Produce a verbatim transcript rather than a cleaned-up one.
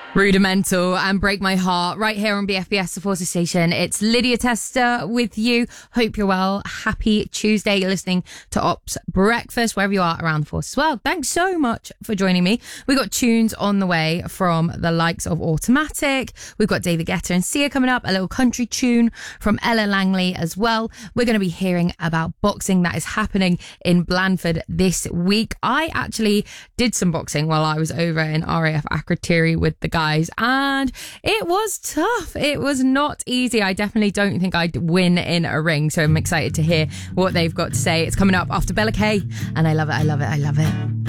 Rudimental and Break My Heart right here on B F B S, the Forces Station. It's Lydia Tester with you. Hope you're well. Happy Tuesday. You're listening to Ops Breakfast, wherever you are around the Force as well. Thanks so much for joining me. We got tunes on the way from the likes of Automatic. We've got David Guetta and Sia coming up, a little country tune from Ella Langley as well. We're going to be hearing about boxing that is happening in Blandford this week. I actually did some boxing while I was over in R A F Akrotiri with the guys. And it was tough. It was not easy. I definitely don't think I'd win in a ring. So I'm excited to hear what they've got to say. It's coming up after Bella K. And I love it. I love it. I love it.